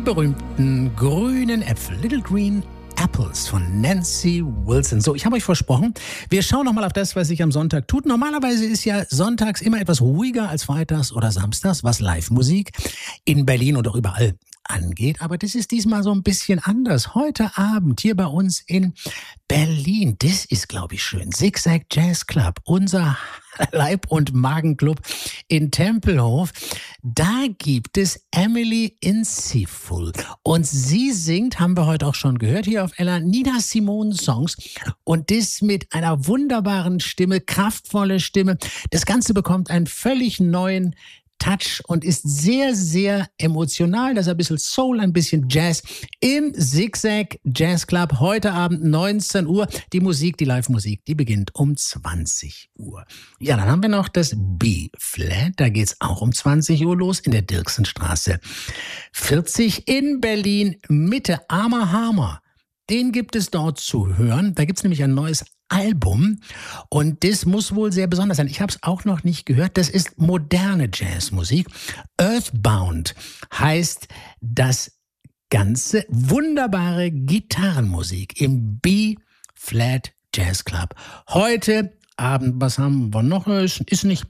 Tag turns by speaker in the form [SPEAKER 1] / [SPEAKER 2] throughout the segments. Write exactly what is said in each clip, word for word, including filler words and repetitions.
[SPEAKER 1] berühmten grünen Äpfel, Little Green Apples von Nancy Wilson. So, ich habe euch versprochen, wir schauen nochmal auf das, was sich am Sonntag tut. Normalerweise ist ja sonntags immer etwas ruhiger als freitags oder samstags, was Live-Musik in Berlin und auch überall angeht. Aber das ist diesmal so ein bisschen anders. Heute Abend hier bei uns in Berlin, das ist, glaube ich, schön. Zigzag Jazz Club, unser Leib- und Magenclub in Tempelhof. Da gibt es Emily Insiful. Und sie singt, haben wir heute auch schon gehört, hier auf Ella, Nina Simone Songs. Und das mit einer wunderbaren Stimme, kraftvolle Stimme. Das Ganze bekommt einen völlig neuen Touch und ist sehr, sehr emotional. Das ist ein bisschen Soul, ein bisschen Jazz im Zigzag Jazz Club. Heute Abend neunzehn Uhr. Die Musik, die Live-Musik, die beginnt um zwanzig Uhr. Ja, dann haben wir noch das B-Flat. Da geht's auch um zwanzig Uhr los in der Dirksenstraße vierzig in Berlin Mitte. Armer Hammer. Den gibt es dort zu hören. Da gibt's nämlich ein neues Album und das muss wohl sehr besonders sein. Ich habe es auch noch nicht gehört. Das ist moderne Jazzmusik. Earthbound heißt das Ganze. Wunderbare Gitarrenmusik im B-Flat Jazz Club. Heute Abend, was haben wir noch? Ist nicht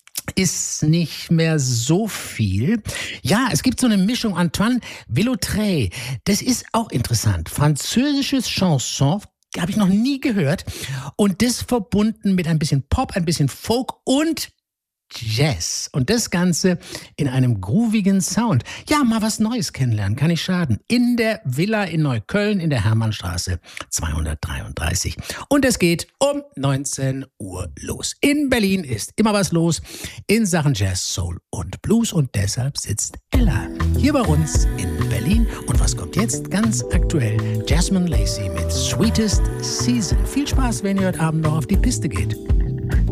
[SPEAKER 1] Ist nicht mehr so viel. Ja, es gibt so eine Mischung. Antoine Villautré, das ist auch interessant. Französisches Chanson, habe ich noch nie gehört. Und das verbunden mit ein bisschen Pop, ein bisschen Folk und Jazz. Und das Ganze in einem groovigen Sound. Ja, mal was Neues kennenlernen, kann nicht schaden. In der Villa in Neukölln in der Hermannstraße zweihundertdreiunddreißig. Und es geht um neunzehn Uhr los. In Berlin ist immer was los in Sachen Jazz, Soul und Blues. Und deshalb sitzt Ella hier bei uns in Berlin. Und was kommt jetzt? Ganz aktuell Jasmine Lacey mit Sweetest Season. Viel Spaß, wenn ihr heute Abend noch auf die Piste geht.